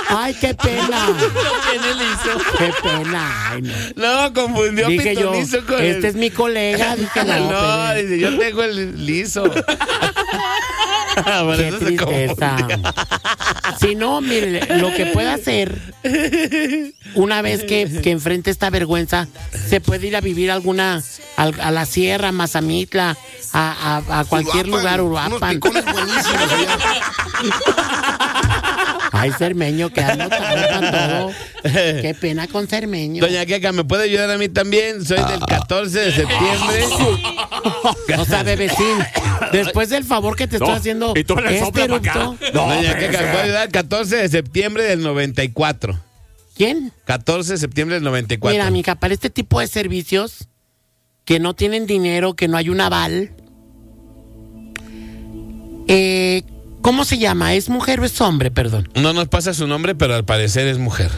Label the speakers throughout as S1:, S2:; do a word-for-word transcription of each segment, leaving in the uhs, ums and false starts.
S1: Ay, qué pena.
S2: Lo tiene liso.
S1: Qué pena. Ay, no.
S3: No, confundió
S1: Dije yo,
S3: pitonizo con
S1: este
S3: el...
S1: es mi colega. Dije, no,
S3: No,
S1: pero-
S3: dice, yo tengo el liso. Por
S1: Qué
S3: eso se
S1: tristeza.
S3: confundió.
S1: Si no, mire, lo que puede hacer, una vez que, que enfrente esta vergüenza, se puede ir a vivir alguna, a, a la sierra, Mazamitla, a, a, a cualquier lugar, Uruapan. Ay, Cermeño, que ando tarde para todo. Qué pena con Cermeño.
S3: Doña Queca, ¿me puede ayudar a mí también? Soy del catorce de septiembre.
S1: O sea, bebecín, después del favor que te estoy
S4: No,
S1: haciendo,
S4: y tú le
S1: este
S4: soplas pa' acá.
S1: erupto.
S4: No,
S3: Doña
S4: pues,
S3: Queca, ¿me puede ayudar? catorce de septiembre del noventa y cuatro.
S1: ¿Quién?
S3: catorce de septiembre del noventa y cuatro.
S1: Mira, mija, para este tipo de servicios que no tienen dinero, que no hay un aval, eh, ¿cómo se llama? ¿Es mujer o es hombre? Perdón.
S3: No nos pasa su nombre, pero al parecer es mujer.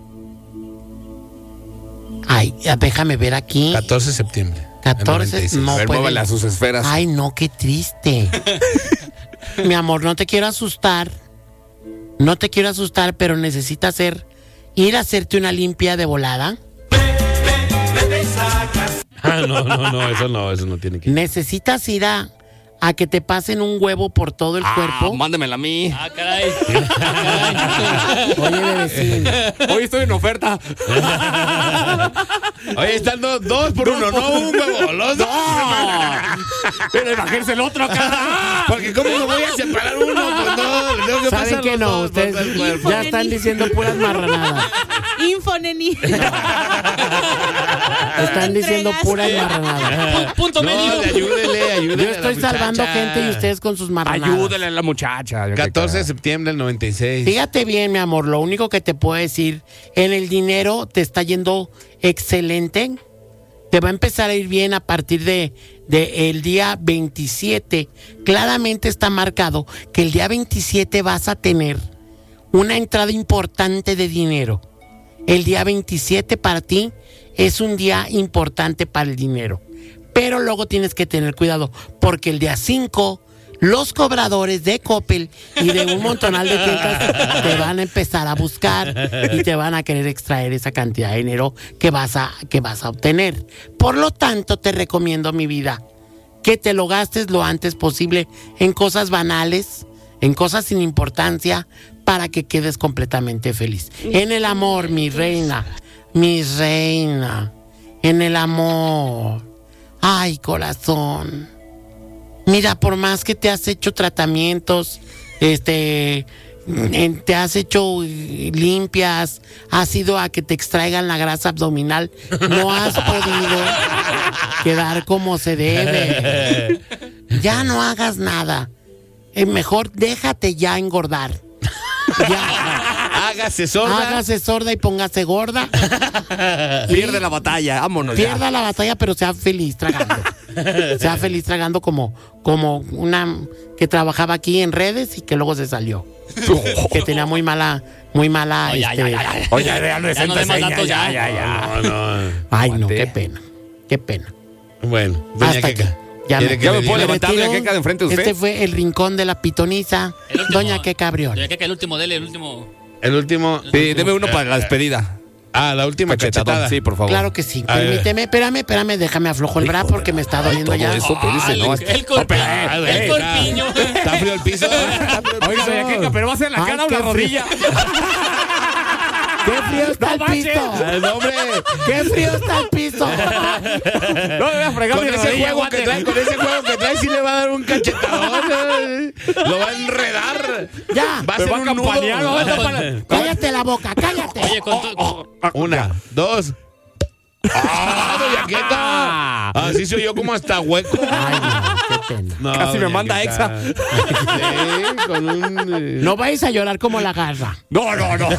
S1: Ay, ya déjame ver aquí.
S3: catorce de septiembre. del
S1: catorce,
S3: noventa y seis.
S1: no
S4: A ver,
S1: puede.
S4: muévale a sus esferas.
S1: Ay, no, qué triste. Mi amor, no te quiero asustar. No te quiero asustar, pero necesitas hacer, ir a hacerte una limpia de volada.
S3: Ah, no, no, no, eso no, eso no tiene que ir.
S1: Necesitas ir a, a que te pasen un huevo por todo el
S4: Ah,
S1: cuerpo.
S4: mándemela a mí.
S2: Ah, caray. Ah, caray.
S1: Oye, bebecín.
S4: Hoy estoy en oferta.
S3: Oye, están dos, dos por uno, no un huevo, los dos.
S4: Pero imagínense el otro acá.
S3: Porque ¿cómo me voy a separar uno? Pues no, le tengo que
S1: ¿Saben
S3: pasar
S1: que
S3: los
S1: no?
S3: dos por
S1: Ustedes
S3: todo el cuerpo.
S1: ya están diciendo puras marranadas.
S5: Info, neni.
S1: Están diciendo
S5: Entregas.
S1: puras marranadas.
S2: Punto
S3: No,
S2: medio.
S3: ayúdele, ayúdele.
S1: Yo
S3: a la
S1: estoy salvando
S3: muchacha.
S1: gente y ustedes con sus marranadas.
S4: Ayúdele a la muchacha.
S3: catorce de septiembre del noventa y seis.
S1: Fíjate bien, mi amor, lo único que te puedo decir, en el dinero te está yendo excelente. Te va a empezar a ir bien a partir de, de el día veintisiete. Claramente está marcado que el día veintisiete vas a tener una entrada importante de dinero. El día veintisiete para ti es un día importante para el dinero. Pero luego tienes que tener cuidado porque el día cinco los cobradores de Coppel y de un montonal de tiendas te van a empezar a buscar y te van a querer extraer esa cantidad de dinero que vas a, que vas a obtener. Por lo tanto, te recomiendo, mi vida, que te lo gastes lo antes posible en cosas banales, en cosas sin importancia, para que quedes completamente feliz. En el amor, mi reina, mi reina, en el amor. Ay, corazón. Mira, por más que te has hecho tratamientos, este, en- te has hecho eh, limpias, has ido a que te extraigan la grasa abdominal, no has podido quedar como se debe. Ya no hagas nada. Eh, mejor déjate ya engordar. Ya.
S3: Hágase sorda.
S1: Hágase sorda y póngase gorda.
S4: Pierde la batalla, vámonos. ya.
S1: Pierda la batalla, pero sea feliz tragando. Sea feliz tragando como, como una que trabajaba aquí en redes y que luego se salió. Que tenía muy mala, muy mala.
S2: No, ya,
S1: este,
S2: ya, ya, ya.
S4: Oye, ya no es
S2: Ya no dé más datos, ya.
S4: ya, ya.
S3: No, no.
S1: Ay, no,
S4: Aguante.
S1: qué pena. Qué pena.
S3: Bueno, doña
S1: Hasta
S3: Queca.
S1: aquí. Ya
S3: ¿Quiere
S1: me-
S3: que
S4: Ya
S3: le
S4: me
S3: diga?
S4: puedo levantar
S1: retiro.
S4: la Queca de enfrente de usted.
S1: Este fue el rincón de la pitoniza.
S2: El último-
S1: Doña Queca Abrión.
S2: Doña Queca, el último, dele, el último.
S3: El último.
S4: Sí, deme uno para la despedida.
S3: Ah, la última
S4: Cachetadón,
S3: cachetada.
S4: sí, por favor.
S1: Claro que sí.
S3: A ver.
S1: Permíteme, espérame, espérame, déjame aflojo el brazo porque me está doliendo
S4: Todo
S1: ya.
S4: eso, espérese,
S2: Ah,
S4: no,
S2: el,
S4: es-
S2: el corpiño.
S3: Ah, güey,
S2: el
S3: está-
S2: corpiño.
S3: ¿Está frío el piso? ¿Está frío el
S4: Oiga,
S3: piso?
S4: doña Queca, pero va a ser la
S1: Ay,
S4: cara o
S1: qué
S4: la rodilla.
S1: ¡Qué frío está el
S4: manches.
S1: piso!
S3: Ah, no, hombre.
S1: ¡Qué frío está el piso!
S4: No me voy a fregar
S3: Con
S4: mi
S3: ese,
S4: rodilla,
S3: juego que
S4: aguante.
S3: trae, con ese juego que trae, sí le va a dar un cachetadón. eh. Lo va a enredar.
S1: ¡Ya!
S3: Va a
S4: Me
S3: ser
S4: va a
S3: un
S4: campanear,
S3: nudo.
S4: va a tapar-
S1: ¡Cállate la boca, cállate!
S2: Oye, con tu,
S3: Una, dos. ¡Ah, doña Queca! Así soy yo como hasta hueco.
S1: Ay, no, qué pena.
S3: No,
S4: Casi me
S3: doña
S4: manda
S3: Queca. Sí, con un... eh.
S1: No vais a llorar como la garra.
S4: No, no, no.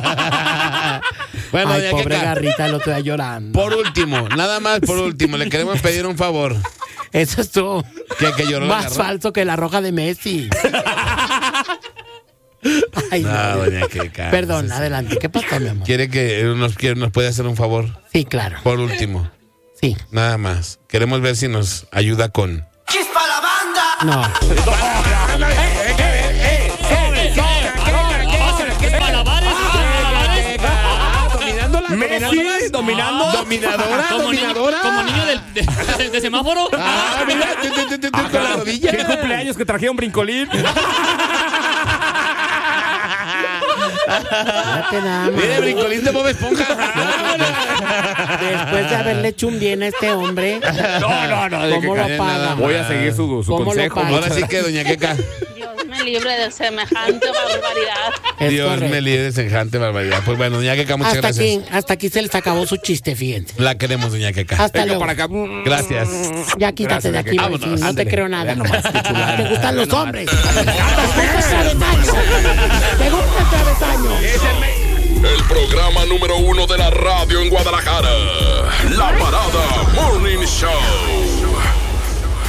S3: Bueno,
S1: Ay,
S3: doña
S1: pobre
S3: Queca,
S1: garrita, lo estoy llorando.
S3: por último, nada más por último, le queremos pedir un favor.
S1: Eso es tú.
S3: Que, que lloró la
S1: Más
S3: garra.
S1: falso que la roja de Messi. Ay,
S3: No,
S1: no.
S3: doña Queca.
S1: Perdón,
S3: Sí, sí.
S1: adelante. ¿Qué pasó, mi amor?
S3: ¿Quiere que nos, quiere- nos puede hacer un favor?
S1: Sí, claro.
S3: Por último,
S1: Sí.
S3: nada más. Queremos ver si nos ayuda con...
S1: No.
S2: malabares.
S4: Messi, dominando.
S3: Dominadora,
S2: Como niño,
S3: dominadora.
S2: como niño del- de, de semáforo.
S3: Ah, mira, tu, tu, tu, tu, tu, con la rodilla.
S4: ¿Qué cumpleaños que trajeron brincolín?
S1: Fíjate nada más.
S3: Mire, brincolín de Bob Esponja.
S1: Después de haberle hecho un bien a este hombre,
S4: No, no, no. de
S1: ¿cómo
S4: que-
S1: lo paga?
S4: Voy a seguir su, su
S1: ¿Cómo lo
S4: consejo.
S1: paga?
S3: Ahora sí que, doña Queca.
S5: Dios me libre de semejante barbaridad.
S1: Es
S3: Dios
S1: correcto.
S3: me libre de semejante barbaridad. Pues bueno, doña Queca, muchas
S1: Hasta
S3: gracias.
S1: aquí, hasta aquí se les acabó su chiste, fíjense.
S3: La queremos, doña Queca.
S1: Hasta
S4: Venga
S1: luego.
S4: para acá.
S3: Gracias.
S1: Ya quítate
S4: Gracias,
S1: de aquí,
S4: Queca.
S1: Luis,
S3: Vámonos.
S1: no te
S4: Ándale.
S1: creo nada.
S4: Vean nomás, qué chulada.
S1: Te gustan los
S4: Vean nomás.
S1: hombres. Te gusta el travesaño. Te gusta el travesaño.
S6: El programa número uno de la radio en Guadalajara. La Parada Morning Show.